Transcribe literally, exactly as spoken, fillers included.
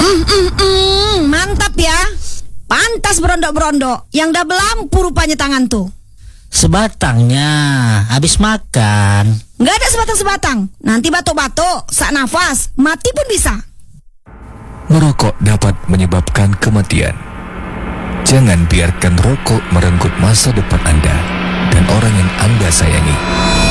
Mm, mm, mm, mantap ya. Pantas berondok-berondok. Yang double lampu rupanya tangan tuh. Sebatangnya habis makan. Nggak ada sebatang-sebatang. Nanti batuk-batuk, sak nafas, mati pun bisa. Merokok dapat menyebabkan kematian. Jangan biarkan rokok merenggut masa depan Anda dan orang yang Anda sayangi.